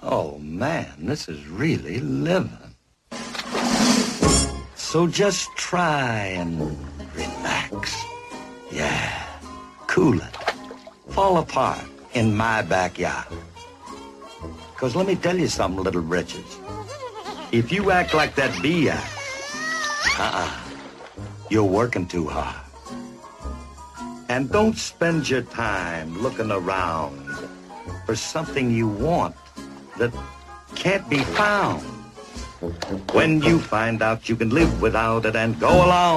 Oh, man, this is really living. So just try and relax. Yeah, cool it. Fall apart in my backyard. Because let me tell you something, Little Richards. If you act like that bee acts, you're working too hard. And don't spend your time looking around for something you want that can't be found. When you find out you can live without it and go along